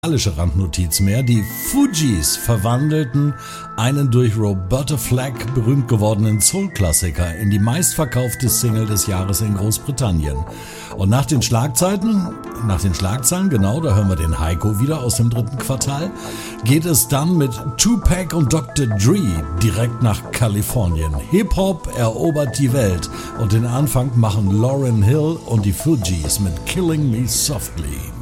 Randnotiz mehr. Die Fugees verwandelten einen durch Roberta Flack berühmt gewordenen Soul-Klassiker in die meistverkaufte Single des Jahres in Großbritannien. Und nach den Schlagzeilen, genau, da hören wir den Heiko wieder aus dem 3. Quartal, geht es dann mit Tupac und Dr. Dre direkt nach Kalifornien. Hip-Hop erobert die Welt und den Anfang machen Lauryn Hill und die Fugees mit Killing Me Softly.